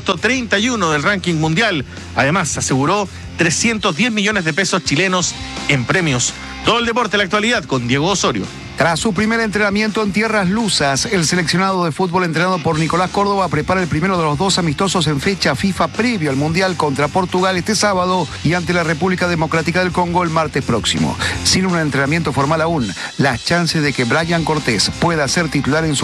puesto 31 del ranking mundial. Además, aseguró 310 millones de pesos chilenos en premios. Todo el deporte, la actualidad, con Diego Osorio. Tras su primer entrenamiento en tierras lusas, el seleccionado de fútbol entrenado por Nicolás Córdoba prepara el primero de los 2 amistosos en fecha FIFA previo al Mundial contra Portugal este sábado y ante la República Democrática del Congo el martes próximo. Sin un entrenamiento formal aún, las chances de que Brian Cortés pueda ser titular en su